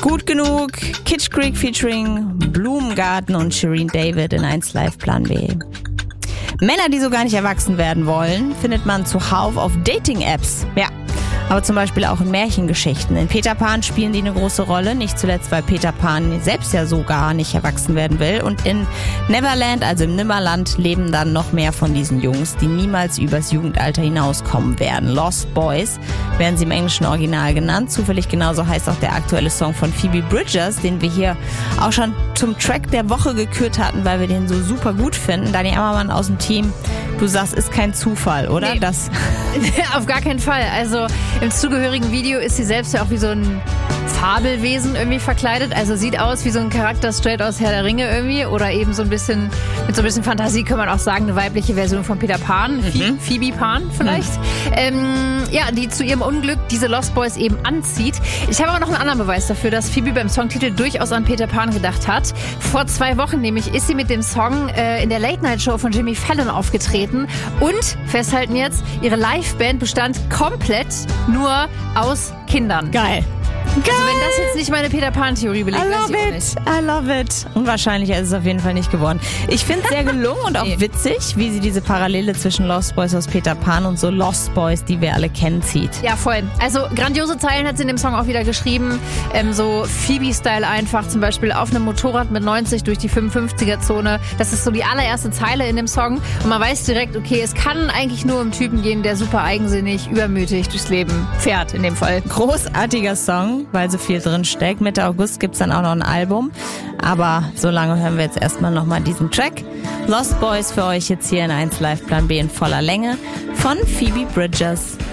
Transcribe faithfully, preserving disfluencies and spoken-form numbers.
Gut genug, Kitsch Creek featuring Blumengarten und Shireen David in eins Live Plan B. Männer, die so gar nicht erwachsen werden wollen, findet man zuhauf auf Dating-Apps. Ja, aber zum Beispiel auch in Märchengeschichten. In Peter Pan spielen die eine große Rolle, nicht zuletzt, weil Peter Pan selbst ja so gar nicht erwachsen werden will. Und in Neverland, also im Nimmerland, leben dann noch mehr von diesen Jungs, die niemals übers Jugendalter hinauskommen werden. Lost Boys werden sie im englischen Original genannt. Zufällig genauso heißt auch der aktuelle Song von Phoebe Bridgers, den wir hier auch schon zum Track der Woche gekürt hatten, weil wir den so super gut finden. Dani Ammermann aus dem Team, du sagst, ist kein Zufall, oder? Nee. Das Auf gar keinen Fall. Also im zugehörigen Video ist sie selbst ja auch wie so ein Fabelwesen irgendwie verkleidet. Also sieht aus wie so ein Charakter straight aus Herr der Ringe irgendwie. Oder eben so ein bisschen, mit so ein bisschen Fantasie kann man auch sagen, eine weibliche Version von Peter Pan. Mhm. Phoebe Pan vielleicht. Mhm. Ähm, ja, die zu ihrem Unglück diese Lost Boys eben anzieht. Ich habe aber noch einen anderen Beweis dafür, dass Phoebe beim Songtitel durchaus an Peter Pan gedacht hat. Vor zwei Wochen nämlich ist sie mit dem Song äh, in der Late-Night-Show von Jimmy Fallon aufgetreten. Und, festhalten jetzt, ihre Liveband bestand komplett nur aus Kindern. geil. Also wenn das jetzt nicht meine Peter Pan-Theorie belegt, I weiß love ich auch it, nicht. I love it. Unwahrscheinlicher ist es auf jeden Fall nicht geworden. Ich finde es sehr gelungen und auch Nee. witzig, wie sie diese Parallele zwischen Lost Boys aus Peter Pan und so Lost Boys, die wir alle kennen, zieht. Ja, voll. Also grandiose Zeilen hat sie in dem Song auch wieder geschrieben. Ähm, so Phoebe-Style einfach, zum Beispiel auf einem Motorrad mit neunzig durch die fünfundfünfziger-Zone. Das ist so die allererste Zeile in dem Song. Und man weiß direkt, okay, es kann eigentlich nur um Typen gehen, der super eigensinnig, übermütig durchs Leben fährt in dem Fall. Großartiger Song, weil so viel drin steckt. Mitte August gibt's dann auch noch ein Album. Aber so lange hören wir jetzt erstmal nochmal diesen Track. Lost Boys für euch jetzt hier in eins Live Plan B in voller Länge von Phoebe Bridgers.